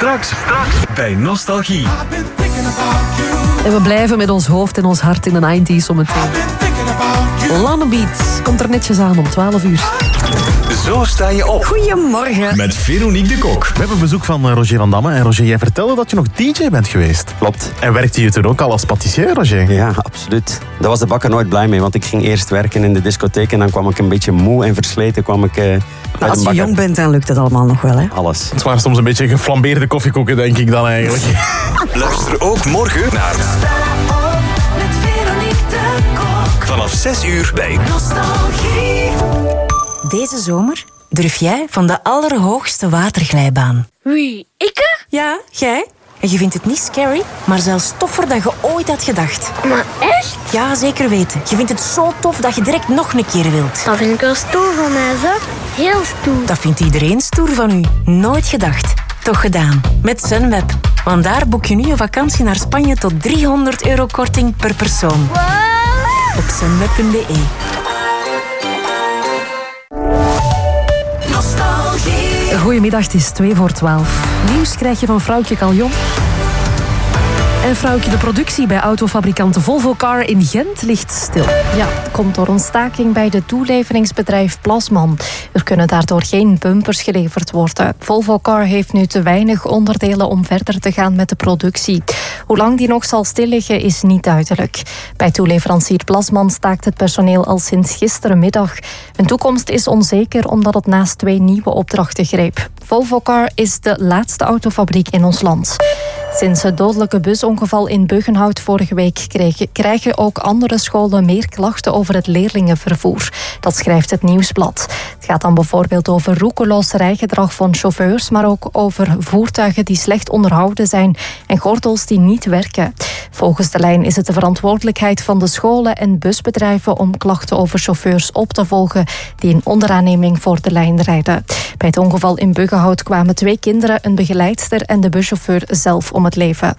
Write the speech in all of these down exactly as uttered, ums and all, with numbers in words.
Straks, straks bij Nostalgie. En we blijven met ons hoofd en ons hart in de negentig zometeen. Lana Beats komt er netjes aan om twaalf uur. Zo sta je op. Goedemorgen. Met Veronique de Kok. We hebben bezoek van Roger van Damme. En Roger, jij vertelde dat je nog D J bent geweest. Klopt. En werkte je toen ook al als patissier, Roger? Ja, absoluut. Daar was de bakker nooit blij mee, want ik ging eerst werken in de discotheek en dan kwam ik een beetje moe en versleten kwam ik... Uh, Maar als je jong bent, dan lukt het allemaal nog wel, hè? Alles. Het waren soms een beetje geflambeerde koffiekoeken, denk ik dan eigenlijk. Luister ook morgen naar Met Veronique de Kok. vanaf zes uur bij Nostalgie. Deze zomer durf jij van de allerhoogste waterglijbaan. Wie, ikke? Ja, jij. En je vindt het niet scary, maar zelfs toffer dan je ooit had gedacht. Maar echt? Ja, zeker weten. Je vindt het zo tof dat je direct nog een keer wilt. Dat vind ik wel stoer van mij, zo. Heel stoer. Dat vindt iedereen stoer van u. Nooit gedacht. Toch gedaan. Met Sunweb. Want daar boek je nu een vakantie naar Spanje tot driehonderd euro korting per persoon. Wow. Op sunweb punt be. Nostalgie. Goedemiddag, het is twee voor twaalf. Nieuws krijg je van Vrouwtje Caljon. En Vrouwtje, de productie bij autofabrikant Volvo Car in Gent ligt stil. Ja, het komt door een staking bij de toeleveringsbedrijf Plasman. Er kunnen daardoor geen bumpers geleverd worden. Volvo Car heeft nu te weinig onderdelen om verder te gaan met de productie. Hoe lang die nog zal stilliggen is niet duidelijk. Bij toeleverancier Plasman staakt het personeel al sinds gisterenmiddag. Hun toekomst is onzeker omdat het naast twee nieuwe opdrachten greep. Volvo Car is de laatste autofabriek in ons land. Sinds het dodelijke busongeval in Buggenhout vorige week kregen, krijgen ook andere scholen meer klachten over het leerlingenvervoer. Dat schrijft het Nieuwsblad. Het gaat dan bijvoorbeeld over roekeloos rijgedrag van chauffeurs, maar ook over voertuigen die slecht onderhouden zijn en gordels die niet werken. Volgens de lijn is het de verantwoordelijkheid van de scholen en busbedrijven om klachten over chauffeurs op te volgen die in onderaanneming voor de lijn rijden. Bij het ongeval in Buggenhout kwamen twee kinderen, een begeleidster en de buschauffeur zelf om het leven.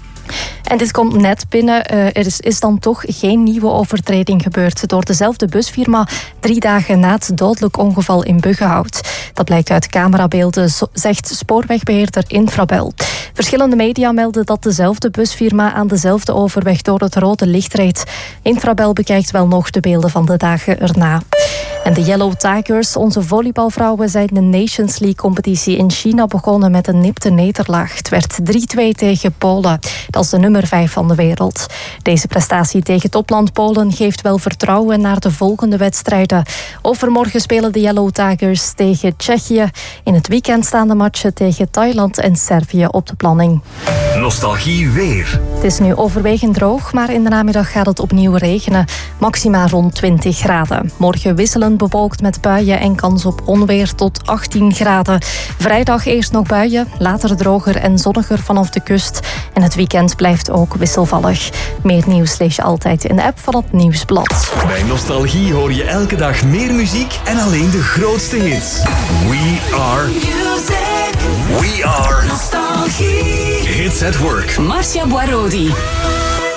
En dit komt net binnen. Uh, er is, is dan toch geen nieuwe overtreding gebeurd door dezelfde busfirma drie dagen na het dodelijk ongeval in Buggenhout. Dat blijkt uit camerabeelden, zegt spoorwegbeheerder Infrabel. Verschillende media melden dat dezelfde busfirma aan dezelfde overweg door het rode licht reed. Infrabel bekijkt wel nog de beelden van de dagen erna. En de Yellow Tigers, onze volleybalvrouwen, zijn de Nations League-competitie in China begonnen met een nipte nederlaag. Het werd drie twee tegen Polen. Dat is de nummer vijf van de wereld. Deze prestatie tegen topland Polen geeft wel vertrouwen naar de volgende wedstrijden. Overmorgen spelen de Yellow Tigers tegen Tsjechië. In het weekend staan de matchen tegen Thailand en Servië op de planning. Nostalgie weer. Het is nu overwegend droog, maar in de namiddag gaat het opnieuw regenen. Maxima rond twintig graden. Morgen wisselend bewolkt met buien en kans op onweer tot achttien graden. Vrijdag eerst nog buien, later droger en zonniger vanaf de kust. En het weekend blijft ook wisselvallig. Meer nieuws lees je altijd in de app van het Nieuwsblad. Bij Nostalgie hoor je elke dag meer muziek en alleen de grootste hits. We are Music. We are Nostalgie. Hits at Work. Marcia Boirodi.